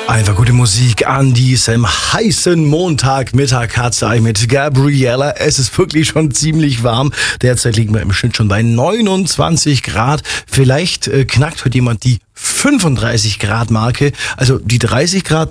Einfach gute Musik an diesem heißen Montagmittag hat's mit Gabriella. Es ist wirklich schon ziemlich warm. Derzeit liegen wir im Schnitt schon bei 29 Grad. Vielleicht knackt heute jemand die 35 Grad Marke. Also die 30 Grad,